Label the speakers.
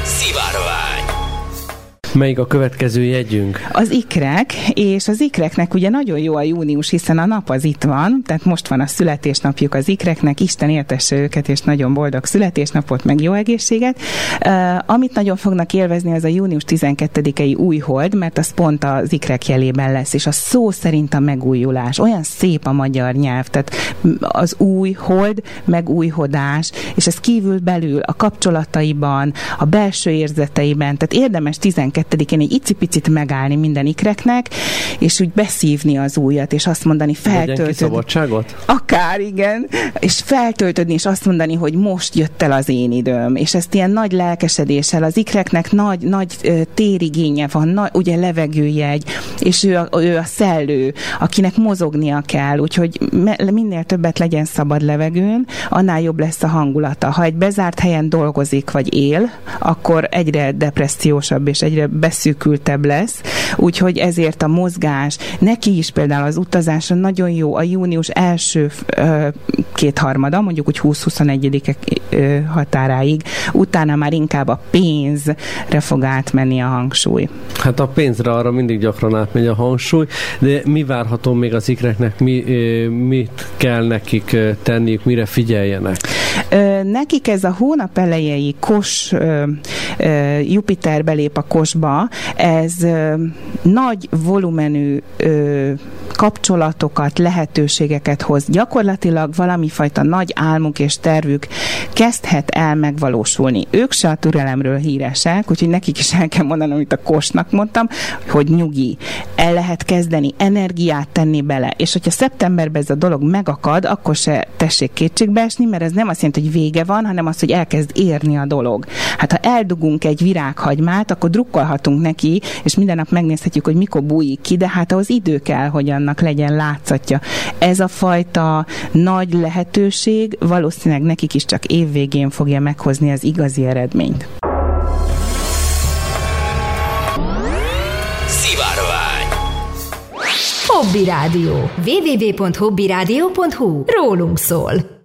Speaker 1: Szivárvány.
Speaker 2: Melyik a következő jegyünk?
Speaker 3: Az ikrek, és az ikreknek ugye nagyon jó a június, hiszen a nap az itt van, tehát most van a születésnapjuk az ikreknek, Isten éltesse őket, és nagyon boldog születésnapot, meg jó egészséget. Amit nagyon fognak élvezni, az a június 12-i újhold, mert az pont az ikrek jelében lesz, és a szó szerint a megújulás. Olyan szép a magyar nyelv, tehát az újhold, megújhodás, és ez kívül belül a kapcsolataiban, a belső érzeteiben, tehát érdemes 12-én egy icipicit megállni minden ikreknek, és úgy beszívni az újat, és azt mondani, feltöltöd.
Speaker 2: Szabadságot?
Speaker 3: Akár, igen. És feltöltödni, és azt mondani, hogy most jött el az én időm. És ezt ilyen nagy lelkesedéssel, az ikreknek nagy térigénye van, ugye levegőjegy, és ő a szellő, akinek mozognia kell, úgyhogy minél többet legyen szabad levegőn, annál jobb lesz a hangulata. Ha egy bezárt helyen dolgozik, vagy él, akkor egyre depressziósabb, és egyre beszűkültebb lesz, úgyhogy ezért a mozgás, neki is például az utazásra nagyon jó a június első kétharmada, mondjuk úgy 20-21 határáig, utána már inkább a pénzre fog átmenni a hangsúly.
Speaker 2: Hát a pénzre arra mindig gyakran átmegy a hangsúly, de mi várható még az ikreknek, mit kell nekik tenniük, mire figyeljenek?
Speaker 3: Nekik ez a hónap elejei Jupiter belép a Kosba, ez nagy volumenű kapcsolatokat, lehetőségeket hoz. Gyakorlatilag valamifajta nagy álmuk és tervük kezdhet el megvalósulni. Ők se a türelemről híresek, úgyhogy nekik is el kell mondanom, amit a Kosnak mondtam, hogy nyugi. El lehet kezdeni, energiát tenni bele, és hogyha szeptemberben ez a dolog megakad, akkor se tessék kétségbe esni, mert ez nem azt jelenti, hogy vége van, hanem az, hogy elkezd érni a dolog. Hát ha eldugunk egy virághagymát, akkor drukkolhatunk neki, és minden nap megnézhetjük, hogy mikor bújik ki, de hát ahhoz idő kell, hogy annak legyen látszatja. Ez a fajta nagy lehetőség valószínűleg nekik is csak évvégén fogja meghozni az igazi eredményt.
Speaker 1: Szivárvány.
Speaker 4: Hobby Rádió. www.hobbyradio.hu. Rólunk szól.